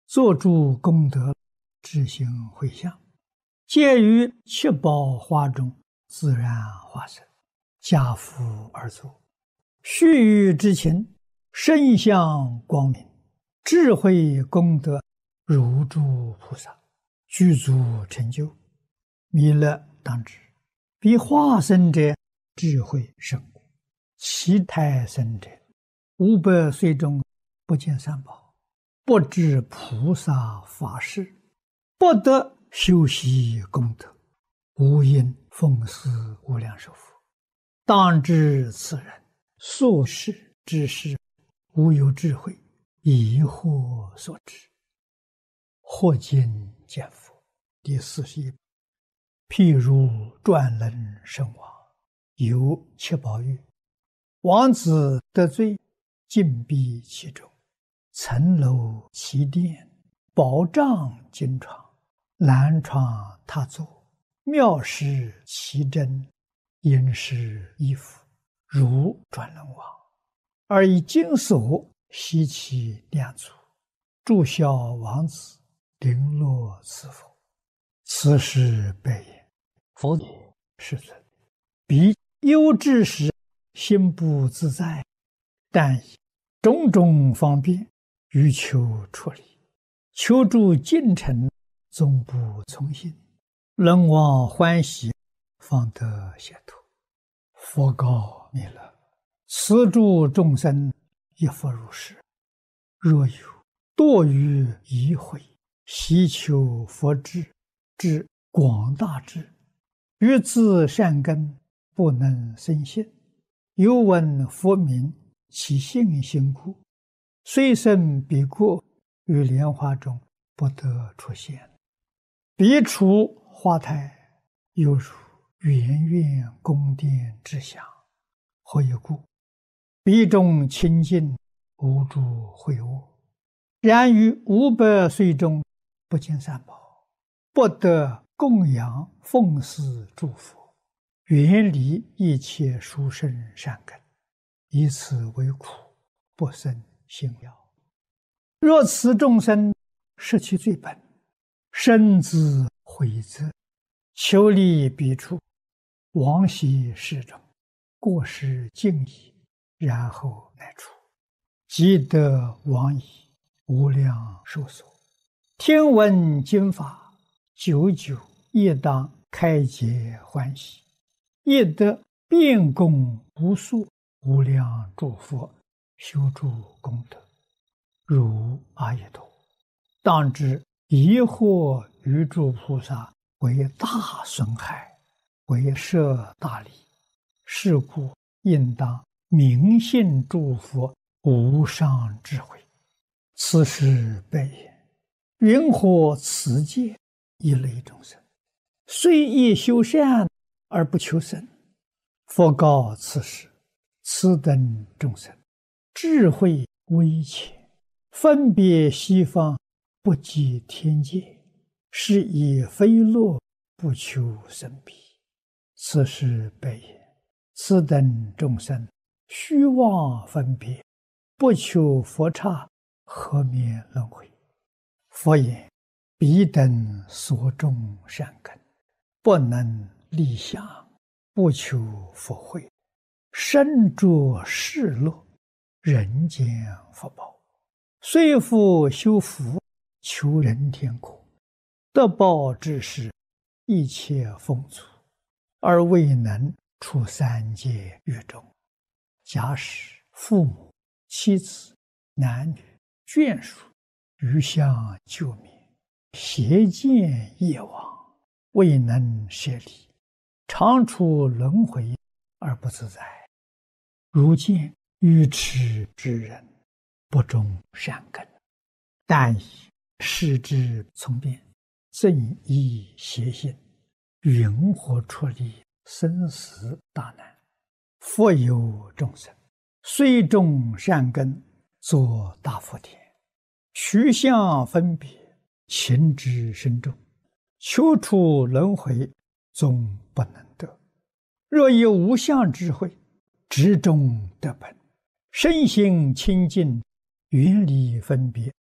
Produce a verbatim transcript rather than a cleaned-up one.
做诸功德，知行回向，皆于七宝花中自然化身，家福而作。须臾之情，身相光明，智慧功德如诸菩萨，具足成就。弥勒当知，彼化身者智慧甚故，其胎生者五百岁中不见三宝，不知菩萨法事，不得修习功德，无因奉祀无量寿佛。当知此人所事之事，无有智慧，疑惑所致。或见见佛第四十一。譬如转轮圣王，有七宝玉，王子得罪，禁闭其中，层楼其殿，宝帐金床，蓝床榻座，妙饰其珍，殷实衣服，如转轮王，而以金锁悉其两足，祝孝王子，绫罗赐佛。此时白言：佛也，世尊，彼忧之时，心不自在，但以种种方便欲求处理，求助近臣，总不从心，人王欢喜，方得解脱。佛告弥勒：此诸众生亦复如是。若有堕于疑悔，希求佛智，至广大智，欲自善根，不能生信，又闻佛名，其信心故，虽生彼国，于莲花中不得出现。彼处花台，犹如圆圆宫殿之祥。何以故？彼中清净，无诸秽恶。然于五百岁中，不见三宝，不得供养奉祀诸佛，远离一切殊胜善根，以此为苦，不生信要。若此众生失其最本，深自悔责，求离彼处，往昔世中，过失尽已，然后乃出，即得往矣，无量寿所。听闻经法，久久亦当开解欢喜，亦得遍供无数无量诸佛，修诸功德，如阿逸多。当知疑惑于诸菩萨，为大损害，为摄大利。是故应当明信诸佛无上智慧。此时白言：云何此界一类众生，虽亦修善而不求生？佛告此时：此等众生，智慧微浅，分别西方，不及天界，是以非乐，不求生彼。此时白言：此等众生，虚妄分别，不求佛刹，何免轮回？佛言：彼等所种善根，不能立想，不求佛慧，身着世乐，人间福报，虽复修福，求人天国，得报之时，一切丰足，而未能出三界狱中。假使父母、妻子、男女、眷属余相救灭，邪见业往，未能舍离，常处轮回而不自在。如见愚痴之人，不种善根，但以视之从变，正依邪心，云何出离生死大难？复有众生，虽种善根，作大福田，取相分别，情之深重，求出轮回，终不能得。若以无相智慧，直中得本，身心清净，远离分别，